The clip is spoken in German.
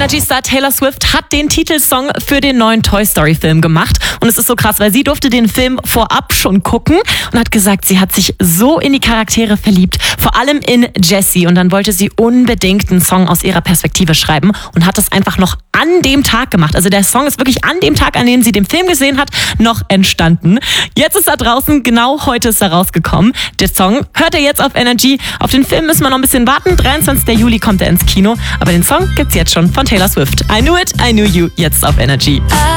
Energy-Star Taylor Swift hat den Titelsong für den neuen Toy Story-Film gemacht. Und es ist so krass, weil sie durfte den Film vorab schon gucken und hat gesagt, sie hat sich so in die Charaktere verliebt, vor allem in Jessie. Und dann wollte sie unbedingt einen Song aus ihrer Perspektive schreiben und hat das einfach noch an dem Tag gemacht. Also der Song ist wirklich an dem Tag, an dem sie den Film gesehen hat, noch entstanden. Jetzt ist er draußen, genau heute ist er rausgekommen. Der Song hört ihr jetzt auf Energy. Auf den Film müssen wir noch ein bisschen warten. 23. Juli kommt er ins Kino. Aber den Song gibt's jetzt schon von Taylor Swift. I Knew It, I Knew You, jetzt auf Energy.